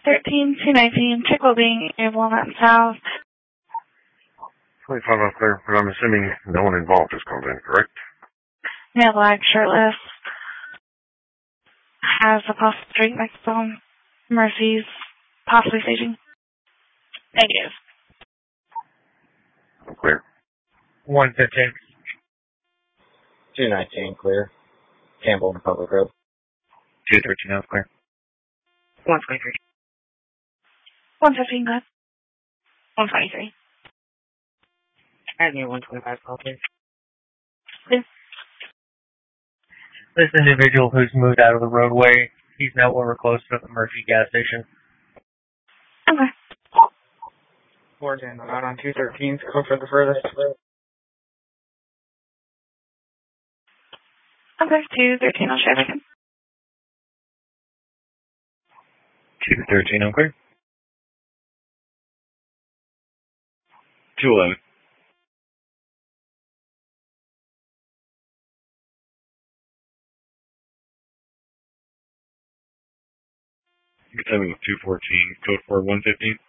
213-219, Chickle Bean, Walnut South. 25 unclear, but I'm assuming no one involved has called in, correct? Male black, shirtless. Has a possible drink next to Murphy's, possibly staging. Negative. Clear. 115. 219, clear. Campbell to Public Road. 213 out, clear. 123. 115, good. 123. Avenue 125, call please. Clear. This individual who's moved out of the roadway, he's now over close to the Murphy gas station. Okay. Warden, out on 213, go for the furthest. Okay, 213, I'll share again. 213 out, clear. 211. You can tell me with 214, code for 115.